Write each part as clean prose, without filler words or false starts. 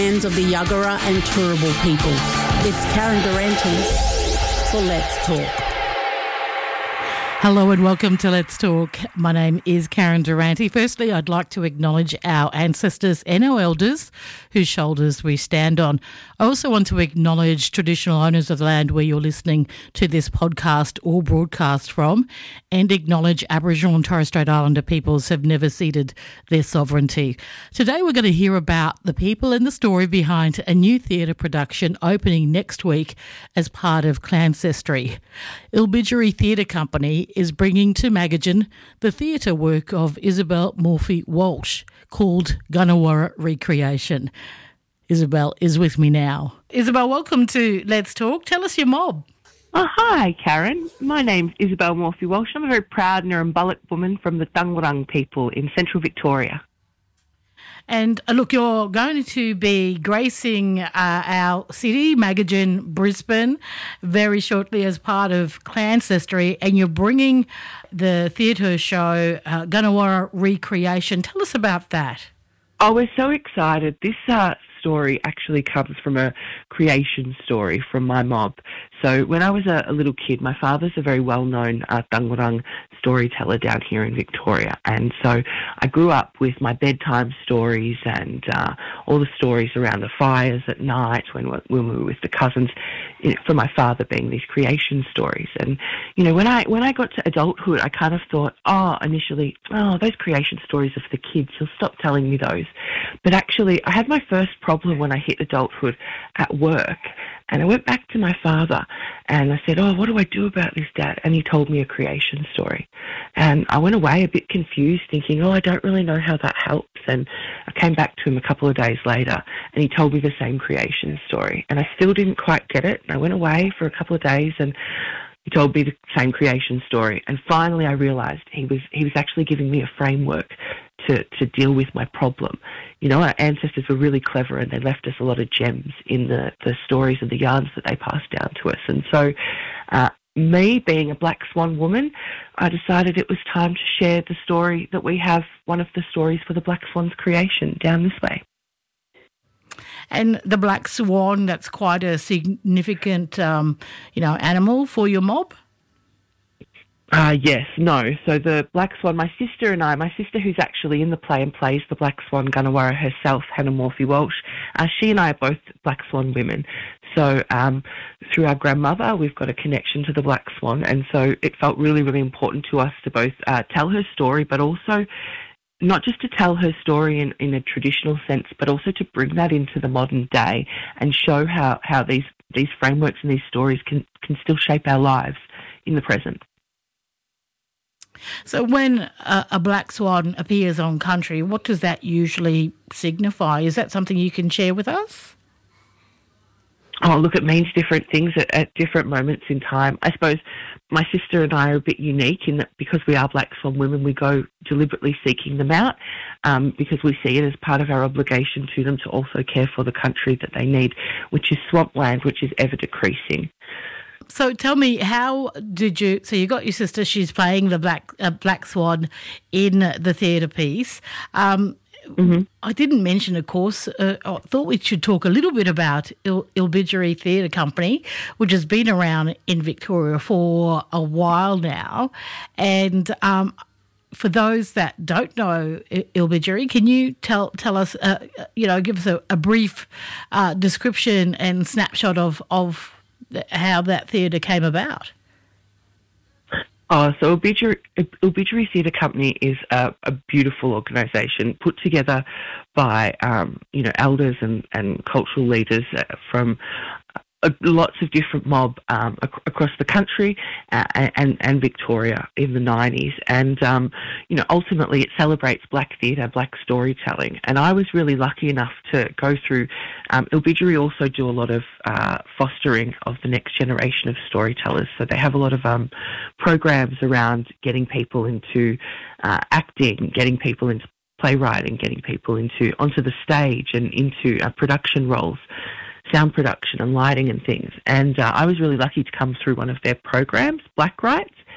Hands of the Yagara and Turrbal peoples. It's Karen Durante for Let's Talk. Hello and welcome to Let's Talk. My name is Karen Durante. Firstly, I'd like to acknowledge our ancestors and our elders whose shoulders we stand on. I also want to acknowledge traditional owners of the land where you're listening to this podcast or broadcast from, and acknowledge Aboriginal and Torres Strait Islander peoples have never ceded their sovereignty. Today we're going to hear about the people and the story behind a new theatre production opening next week as part of Clancestry. Ilbidgeri Theatre Company is bringing to Magajan the theatre work of Isabel Morphy-Walsh called Gunawarra Recreation. Isabel is with me now. Isabel, welcome to Let's Talk. Tell us your mob. Oh, hi, Karen. My name's Isabel Morphy-Walsh. I'm a very proud Nurrumbullock woman from the Dangwarung people in central Victoria. And look, you're going to be gracing our city, Magajan, Brisbane, very shortly as part of Clancestry, and you're bringing the theatre show Gunawarra Recreation. Tell us about that. Oh, we're so excited. This story actually comes from a creation story from my mob. So when I was a little kid, my father's a very well-known Dangwarung storyteller down here in Victoria. And so I grew up with my bedtime stories and all the stories around the fires at night when we were with the cousins, for my father being these creation stories. And, you know, when I got to adulthood, I kind of thought, initially, those creation stories are for the kids. He'll stop telling me those. But actually, I had my first problem when I hit adulthood at work. And I went back to my father and I said, what do I do about this, Dad? And he told me a creation story. And I went away a bit confused, thinking, I don't really know how that helps. And I came back to him a couple of days later and he told me the same creation story. And I still didn't quite get it. And I went away for a couple of days and he told me the same creation story. And finally I realised he was actually giving me a framework to deal with my problem. You know, our ancestors were really clever and they left us a lot of gems in the stories and the yarns that they passed down to us. And so me being a Black Swan woman, I decided it was time to share the story that we have, one of the stories for the Black Swan's creation down this way. And the Black Swan, that's quite a significant, animal for your mob? Yes, no. So the Black Swan, my sister who's actually in the play and plays the Black Swan Gunawarra herself, Hannah Morphy-Walsh, she and I are both Black Swan women. So through our grandmother, we've got a connection to the Black Swan. And so it felt really, really important to us to both tell her story, but also not just to tell her story in a traditional sense, but also to bring that into the modern day and show how these frameworks and these stories can still shape our lives in the present. So when a black swan appears on country, what does that usually signify? Is that something you can share with us? Oh, look, it means different things at different moments in time. I suppose my sister and I are a bit unique in that because we are Black Swan women, we go deliberately seeking them out because we see it as part of our obligation to them to also care for the country that they need, which is swampland, which is ever decreasing. So tell me, how did you... So you got your sister, she's playing the Black Swan in the theatre piece. I didn't mention, of course, I thought we should talk a little bit about Ilbidgeri Theatre Company, which has been around in Victoria for a while now. And for those that don't know Ilbidgeri, can you tell us, give us a brief description and snapshot of how that theatre came about? So Ilbidgeri Theatre Company is a beautiful organisation put together by, elders and cultural leaders from lots of different mob across the country and Victoria in the 90s. And, ultimately it celebrates black theatre, black storytelling. And I was really lucky enough to go through... Ilbidgeri also do a lot of fostering of the next generation of storytellers. So they have a lot of programs around getting people into acting, getting people into playwriting, getting people onto the stage and into production roles, sound production and lighting and things. And I was really lucky to come through one of their programs, Black Rights,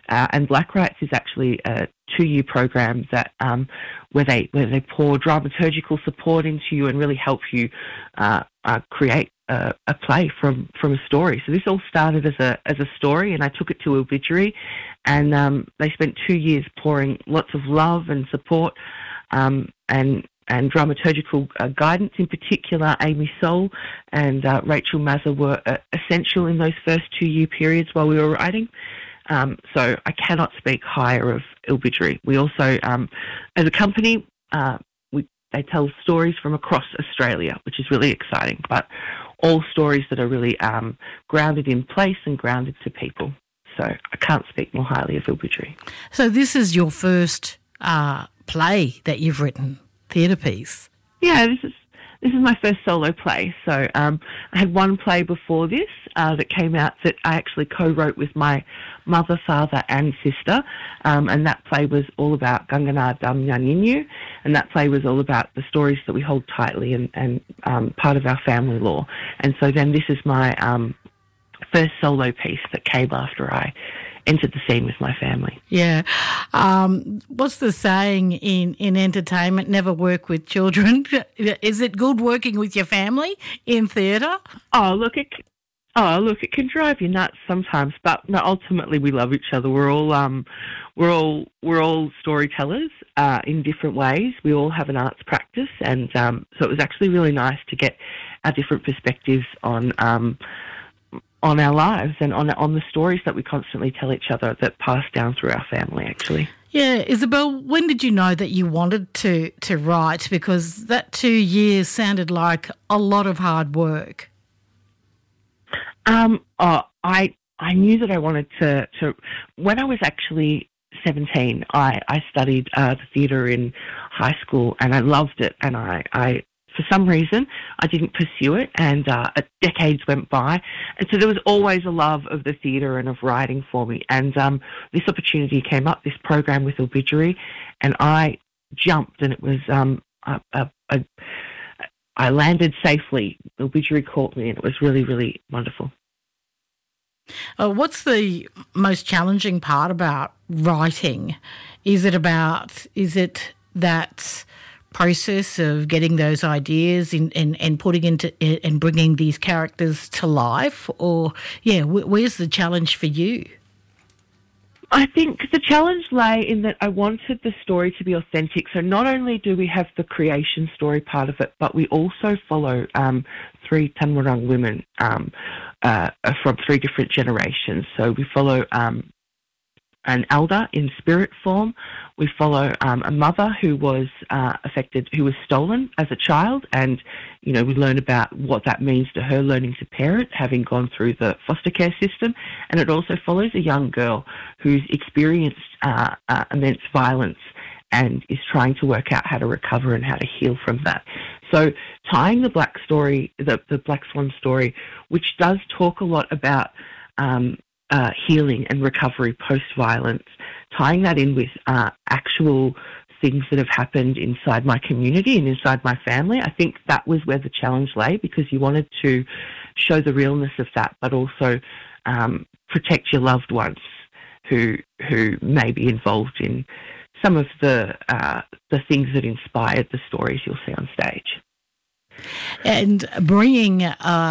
And Black Rights is actually a 2-year program that where they pour dramaturgical support into you and really help you create a play from a story. So this all started as a story, and I took it to Obituary, and they spent 2 years pouring lots of love and support and dramaturgical guidance. In particular, Amy Soul and Rachel Mazza were essential in those first 2-year periods while we were writing. So I cannot speak higher of Obituary. We also, as a company, they tell stories from across Australia, which is really exciting, but all stories that are really grounded in place and grounded to people. So I can't speak more highly of Obituary. So this is your first play that you've written, theatre piece. Yeah, this is my first solo play. So I had one play before this that came out that I actually co-wrote with my mother, father and sister, and that play was all about Gangana Dam Nyaninyu, and that play was all about the stories that we hold tightly and part of our family law. And so then this is my first solo piece that came after I entered the scene with my family. Yeah. What's the saying in entertainment, never work with children? Is it good working with your family in theatre? Oh, look, it can drive you nuts sometimes, but no, ultimately we love each other. We're all storytellers in different ways. We all have an arts practice, and so it was actually really nice to get our different perspectives on our lives and on the stories that we constantly tell each other that pass down through our family, actually. Yeah, Isabel, when did you know that you wanted to write? Because that 2 years sounded like a lot of hard work. I knew that I wanted to when I was actually 17, I studied the theatre in high school, and I loved it, and I for some reason, I didn't pursue it, and decades went by. And so there was always a love of the theatre and of writing for me. And this opportunity came up, this program with Obituary, and I jumped, and it was I landed safely. Obituary caught me, and it was really, really wonderful. What's the most challenging part about writing? Is it that process of getting those ideas and putting into and bringing these characters to life, or where's the challenge for you? I think the challenge lay in that I wanted the story to be authentic. So not only do we have the creation story part of it, but we also follow 3 Tanwurrung women from 3 different generations. So we follow an elder in spirit form. We follow a mother who was who was stolen as a child, and we learn about what that means to her, learning to parent, having gone through the foster care system. And it also follows a young girl who's experienced immense violence and is trying to work out how to recover and how to heal from that. So tying the Black story, the Black Swan story, which does talk a lot about healing and recovery post-violence, tying that in with actual things that have happened inside my community and inside my family. I think that was where the challenge lay, because you wanted to show the realness of that, but also protect your loved ones who may be involved in some of the things that inspired the stories you'll see on stage. And bringing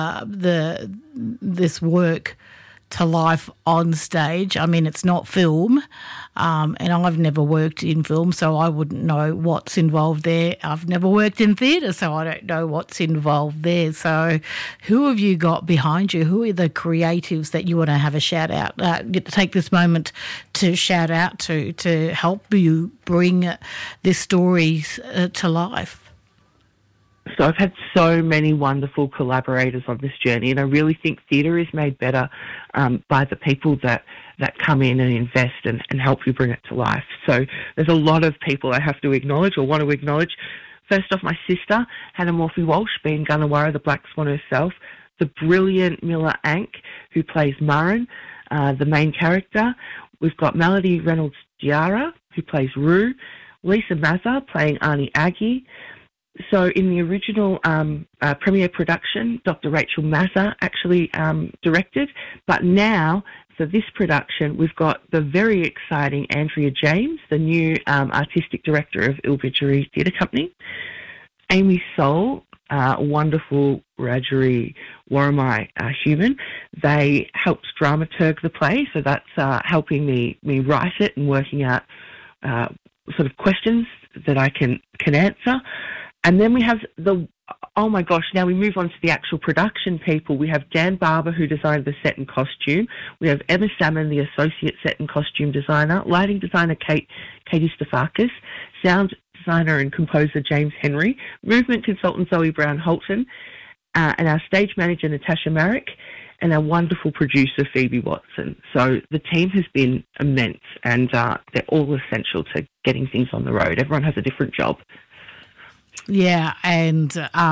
this work to life on stage. I mean, it's not film, and I've never worked in film, so I wouldn't know what's involved there. I've never worked in theatre, so I don't know what's involved there. So who have you got behind you? Who are the creatives that you want to have a shout out, take this moment to shout out to help you bring this story to life? So I've had so many wonderful collaborators on this journey, and I really think theatre is made better by the people that come in and invest and help you bring it to life. So there's a lot of people I have to acknowledge or want to acknowledge. First off, my sister, Hannah Morphy-Walsh, being Gunawarra, the Black Swan herself, the brilliant Mila Ank, who plays Murrin, the main character. We've got Melody Reynolds-Diarra, who plays Rue, Lisa Mazza playing Arnie Aggie. So in the original premiere production, Dr. Rachel Mazza actually directed, but now So this production, we've got the very exciting Andrea James, the new artistic director of Ilbidgery Theatre Company, Amy Soul, wonderful Wiradjuri Worimi human. They helped dramaturg the play, so that's helping me write it and working out sort of questions that I can answer. And then we have oh my gosh, now we move on to the actual production people. We have Dan Barber, who designed the set and costume. We have Emma Salmon, the associate set and costume designer. Lighting designer Katie Stefakis. Sound designer and composer James Henry. Movement consultant Zoe Brown-Holton. And our stage manager Natasha Marek. And our wonderful producer Phoebe Watson. So the team has been immense, and they're all essential to getting things on the road. Everyone has a different job. Yeah, and,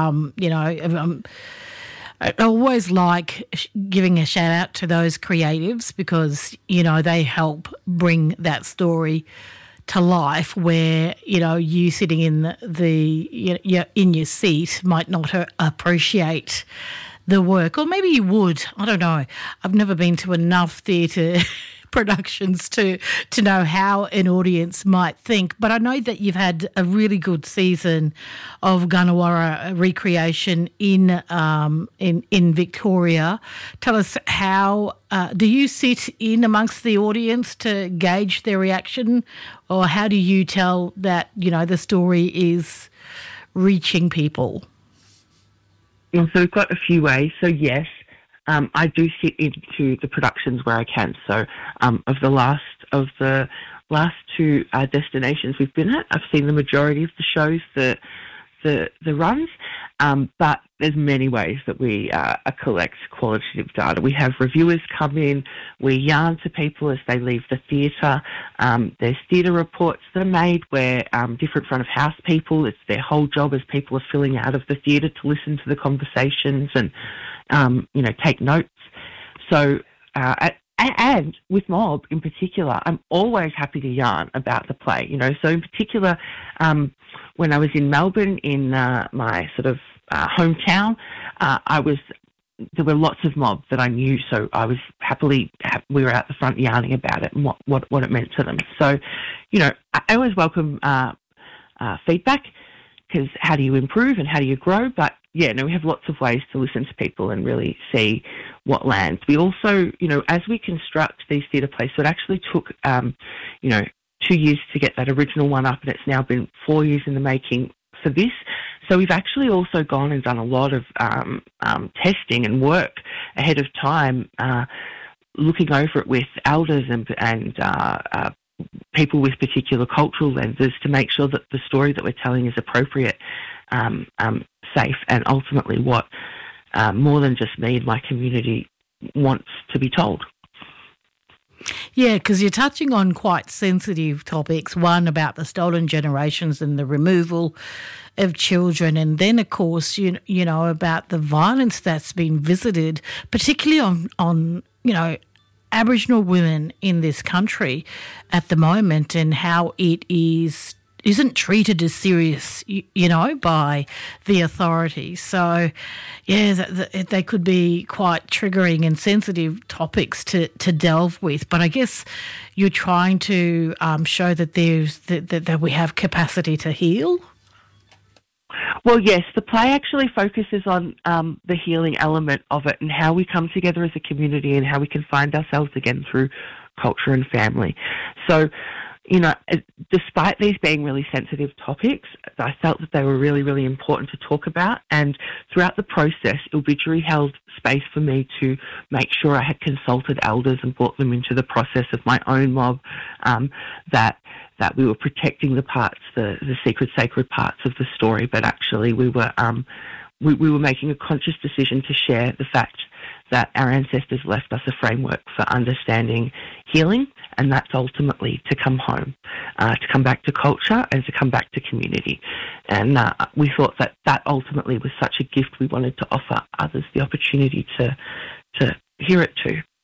I always like giving a shout out to those creatives because, they help bring that story to life where, you sitting in in your seat might not appreciate the work, or maybe you would. I don't know. I've never been to enough theatre productions to know how an audience might think, but I know that you've had a really good season of Gunawarra recreation in Victoria. Tell us how do you sit in amongst the audience to gauge their reaction, or how do you tell that the story is reaching people? So we've got a few ways. So yes, I do sit into the productions where I can. So of the last two destinations we've been at, I've seen the majority of the shows, the runs, but there's many ways that we collect qualitative data. We have reviewers come in, we yarn to people as they leave the theatre. There's theatre reports that are made where different front of house people, it's their whole job as people are filling out of the theatre to listen to the conversations and take notes. So, and with Mob in particular, I'm always happy to yarn about the play, So in particular, when I was in Melbourne, in my sort of hometown, there were lots of Mob that I knew, so I was we were out the front yarning about it and what it meant to them. So, I always welcome feedback, because how do you improve and how do you grow? But yeah, we have lots of ways to listen to people and really see what lands. We also, as we construct these theatre plays, so it actually took, 2 years to get that original one up, and it's now been 4 years in the making for this. So we've actually also gone and done a lot of testing and work ahead of time, looking over it with elders and people with particular cultural lenses to make sure that the story that we're telling is appropriate, safe, and ultimately what more than just me and my community wants to be told. Yeah, because you're touching on quite sensitive topics. One, about the stolen generations and the removal of children, and then, of course, about the violence that's been visited, particularly on Aboriginal women in this country at the moment, and how it isn't treated as serious, by the authorities. So, yeah, they could be quite triggering and sensitive topics to delve with. But I guess you're trying to show that that we have capacity to heal. Well, yes, the play actually focuses on the healing element of it and how we come together as a community and how we can find ourselves again through culture and family. So, despite these being really sensitive topics, I felt that they were really, really important to talk about. And throughout the process, Ilbidgery held space for me to make sure I had consulted elders and brought them into the process of my own mob, that we were protecting the parts, the secret, sacred parts of the story, but actually we were making a conscious decision to share the fact that our ancestors left us a framework for understanding healing, and that's ultimately to come home, to come back to culture and to come back to community. And we thought that ultimately was such a gift we wanted to offer others the opportunity to hear it too.